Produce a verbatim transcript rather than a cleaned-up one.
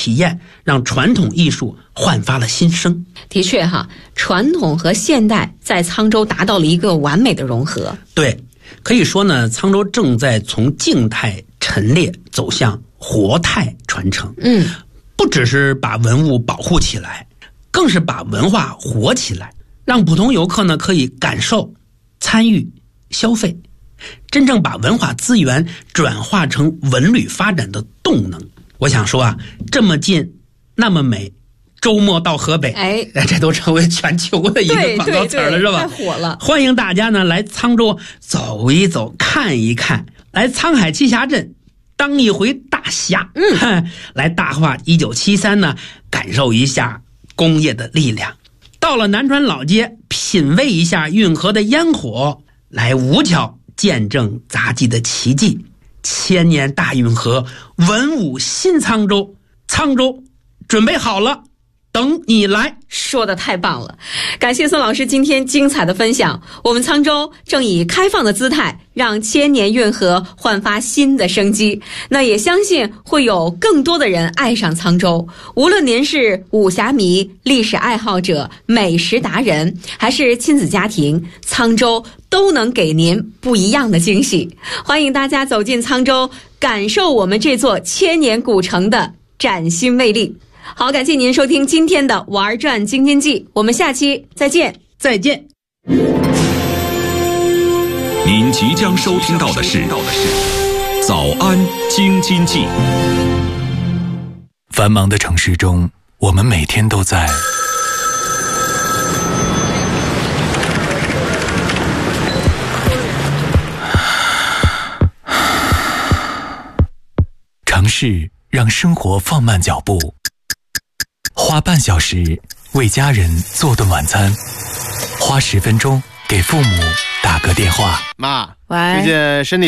体验，让传统艺术焕发了新生。 的确哈，传统和现代在沧州达到了一个完美的融合。 对，可以说呢，沧州正在从静态陈列走向活态传承。 嗯， 不只是把文物保护起来，更是把文化活起来，让普通游客呢可以感受、参与、消费，真正把文化资源转化成文旅发展的动能。我想说啊，这么近，那么美，周末到河北， 哎， 这都成为全球的一个广告词了，是吧？ 太火了！ 欢迎大家呢来沧州走一走、看一看，来沧海栖霞镇当一回大侠，嗯，来大话一九七三呢，感受一下工业的力量。到了南船老街，品味一下运河的烟火，来吴桥见证杂技的奇迹。千年大运河，文武新沧州，沧州准备好了，等你来。 说的太棒了，感谢孙老师今天精彩的分享。我们沧州正以开放的姿态，让千年运河焕发新的生机。那也相信会有更多的人爱上沧州。无论您是武侠迷、历史爱好者、美食达人，还是亲子家庭，沧州都能给您不一样的惊喜。欢迎大家走进沧州，感受我们这座千年古城的崭新魅力。好，感谢您收听今天的玩转京津冀，我们下期再见。 再见。 您即将收听到的是早安京津冀。 繁忙的城市中，我们每天都在城市让生活放慢脚步，花半小时为家人做顿晚餐，花十分钟给父母打个电话。 妈， 喂， 最近身体